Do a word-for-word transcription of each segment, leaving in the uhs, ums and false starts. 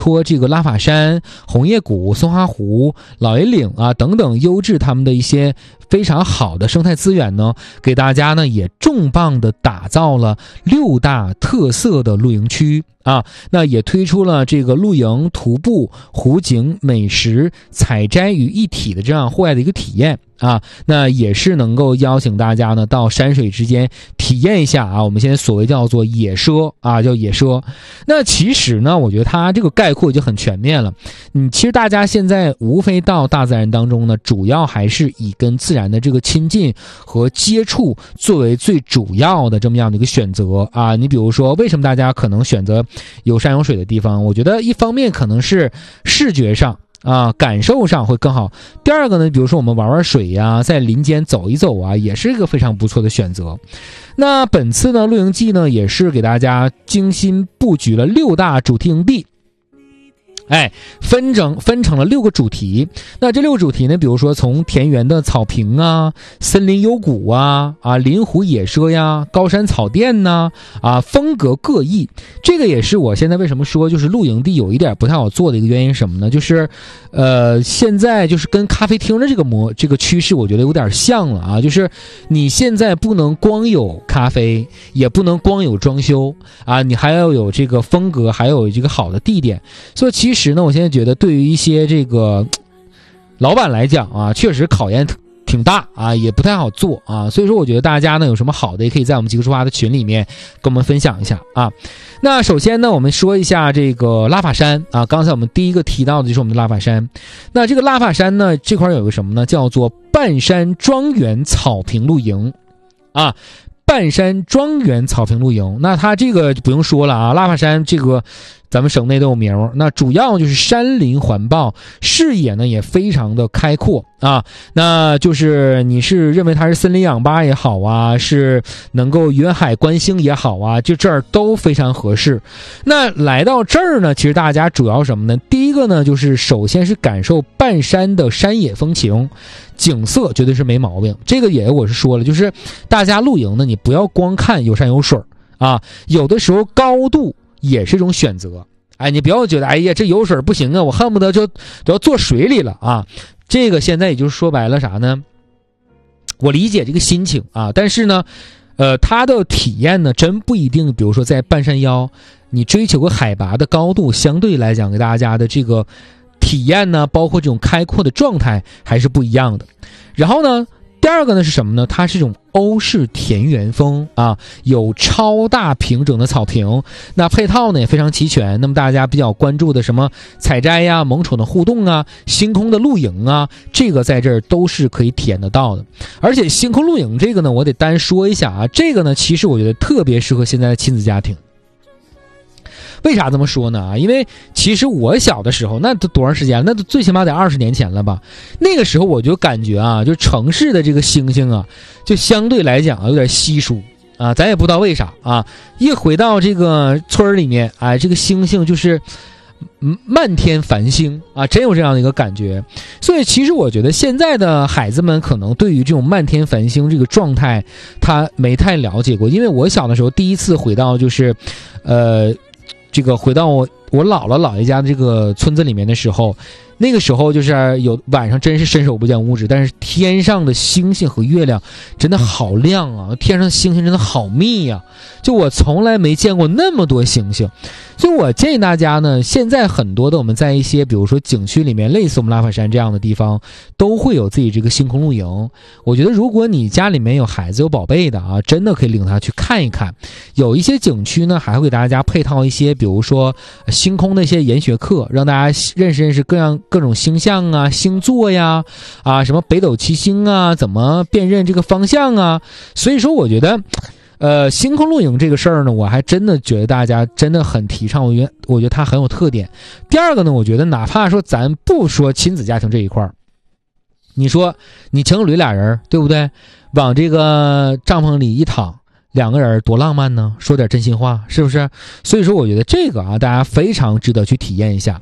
说这个拉法山、红叶谷、松花湖、老爷岭啊等等优质他们的一些非常好的生态资源呢，给大家呢也重磅的打造了六大特色的露营区啊，那也推出了这个露营、徒步、湖景、美食、采摘于一体的这样户外的一个体验啊，那也是能够邀请大家呢到山水之间体验一下啊，我们现在所谓叫做野奢啊，叫野奢。那其实呢，我觉得它这个概括已经很全面了。嗯，其实大家现在无非到大自然当中呢，主要还是以跟自然的这个亲近和接触作为最主要的这么样的一个选择啊。你比如说，为什么大家可能选择有山有水的地方？我觉得一方面可能是视觉上啊，感受上会更好。第二个呢，比如说我们玩玩水呀，在林间走一走啊，也是一个非常不错的选择。那本次呢，露营季呢，也是给大家精心布局了六大主题营地。哎，分成分成了六个主题。那这六个主题呢，比如说从田园的草坪啊、森林幽谷啊、啊林湖野奢呀、高山草甸呐、啊，啊风格各异。这个也是我现在为什么说就是露营地有一点不太好做的一个原因，什么呢？就是呃现在就是跟咖啡厅的这个模这个趋势，我觉得有点像了啊。就是你现在不能光有咖啡，也不能光有装修啊，你还要有这个风格，还有这个好的地点。所以其实其实呢，我现在觉得对于一些这个老板来讲啊，确实考验挺大啊，也不太好做啊。所以说我觉得大家呢有什么好的，也可以在我们极客出发的群里面跟我们分享一下啊。那首先呢，我们说一下这个拉法山啊，刚才我们第一个提到的就是我们的拉法山。那这个拉法山呢，这块有个什么呢，叫做半山庄园草坪露营啊。半山庄园草坪露营，那它这个不用说了啊，拉法山这个咱们省内都有名，那主要就是山林环抱，视野呢也非常的开阔啊。那就是你是认为它是森林氧吧也好啊，是能够远海观星也好啊，就这儿都非常合适。那来到这儿呢，其实大家主要什么呢？第一个呢，就是首先是感受半山的山野风情，景色绝对是没毛病。这个也我是说了，就是大家露营呢，你不要光看有山有水啊，有的时候高度也是一种选择。哎，你不要觉得哎呀这有水不行啊，我恨不得就都要坐水里了啊。这个现在也就是说白了啥呢？我理解这个心情啊，但是呢，呃，它的体验呢，真不一定。比如说在半山腰，你追求个海拔的高度，相对来讲给大家的这个体验呢，包括这种开阔的状态还是不一样的。然后呢，第二个呢是什么呢？它是这种欧式田园风啊，有超大平整的草坪，那配套呢也非常齐全。那么大家比较关注的什么采摘呀、萌宠的互动啊、星空的露营啊，这个在这儿都是可以体验得到的。而且星空露营这个呢，我得单说一下啊，这个呢其实我觉得特别适合现在的亲子家庭。为啥这么说呢？啊，因为其实我小的时候，那都多长时间？那都最起码得二十年前了吧？那个时候我就感觉啊，就城市的这个星星啊，就相对来讲啊有点稀疏啊，咱也不知道为啥啊。一回到这个村里面，哎，这个星星就是漫天繁星啊，真有这样的一个感觉。所以其实我觉得现在的孩子们可能对于这种漫天繁星这个状态，他没太了解过。因为我小的时候第一次回到就是，呃。这个回到我我姥姥姥爷家的这个村子里面的时候，那个时候就是有晚上真是伸手不见五指，但是天上的星星和月亮真的好亮啊，天上的星星真的好密啊，就我从来没见过那么多星星。所以我建议大家呢，现在很多的我们在一些比如说景区里面，类似我们拉法山这样的地方，都会有自己这个星空露营。我觉得如果你家里面有孩子有宝贝的啊，真的可以领他去看一看。有一些景区呢还会给大家配套一些比如说星空的一些研学课，让大家认识认识各样各种星象啊、星座呀啊，什么北斗七星啊，怎么辨认这个方向啊。所以说我觉得呃，星空露营这个事儿呢，我还真的觉得大家真的很提倡，我觉得我觉得它很有特点。第二个呢，我觉得哪怕说咱不说亲子家庭这一块儿，你说你情侣俩人对不对，往这个帐篷里一躺，两个人多浪漫呢，说点真心话是不是？所以说我觉得这个啊，大家非常值得去体验一下。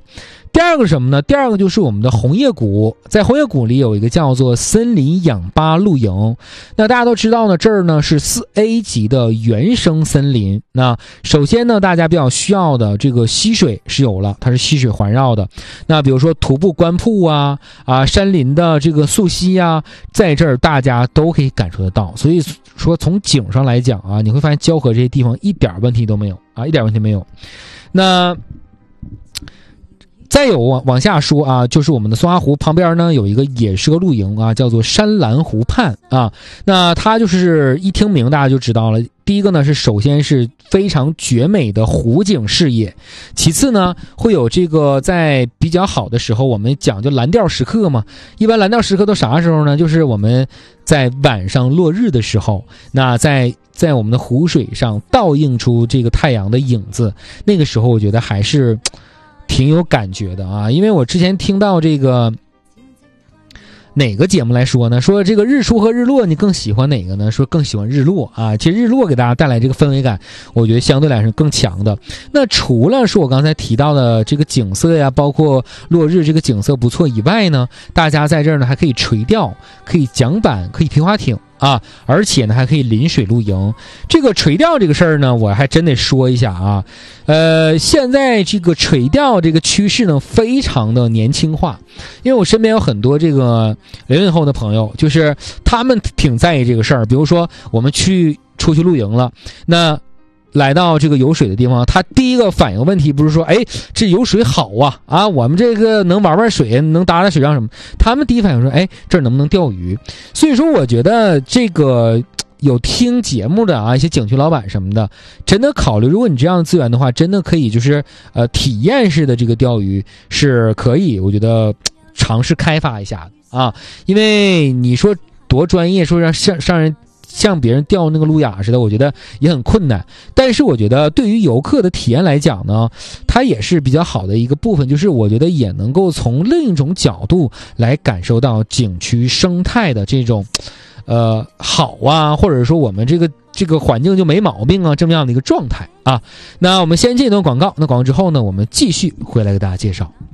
第二个是什么呢？第二个就是我们的红叶谷，在红叶谷里有一个叫做森林氧吧露营。那大家都知道呢，这儿呢是 四 A 级的原生森林。那首先呢，大家比较需要的这个溪水是有了，它是溪水环绕的。那比如说徒步观瀑啊啊山林的这个溯溪啊，在这儿大家都可以感受得到。所以说从景上来讲啊，你会发现蛟河这些地方一点问题都没有啊，一点问题没有。那再有往往下说啊，就是我们的松花湖旁边呢有一个野奢露营啊，叫做山兰湖畔啊。那它就是一听名大家就知道了。第一个呢是首先是非常绝美的湖景视野，其次呢会有这个在比较好的时候，我们讲究蓝调时刻嘛。一般蓝调时刻都啥时候呢？就是我们在晚上落日的时候，那在在我们的湖水上倒映出这个太阳的影子，那个时候我觉得还是挺有感觉的啊。因为我之前听到这个哪个节目来说呢，说这个日出和日落你更喜欢哪个呢？说更喜欢日落啊。其实日落给大家带来这个氛围感，我觉得相对来说更强的。那除了说我刚才提到的这个景色呀，包括落日这个景色不错以外呢，大家在这儿呢还可以垂钓，可以桨板，可以皮划艇啊，而且呢还可以临水露营。这个垂钓这个事儿呢，我还真得说一下啊。呃，现在这个垂钓这个趋势呢，非常的年轻化。因为我身边有很多这个零零后的朋友，就是他们挺在意这个事儿。比如说我们去出去露营了，那来到这个有水的地方，他第一个反应问题不是说，哎，这有水好啊啊，我们这个能玩玩水，能打打水仗什么。他们第一反应说，哎，这儿能不能钓鱼？所以说，我觉得这个有听节目的啊，一些景区老板什么的，真的考虑，如果你这样的资源的话，真的可以就是呃体验式的这个钓鱼是可以，我觉得尝试开发一下的啊，因为你说多专业，说让上上人。像别人钓那个路亚似的，我觉得也很困难。但是我觉得对于游客的体验来讲呢，它也是比较好的一个部分，就是我觉得也能够从另一种角度来感受到景区生态的这种呃好啊，或者说我们这个这个环境就没毛病啊，这么样的一个状态啊。那我们先进一段广告，那广告之后呢，我们继续回来给大家介绍。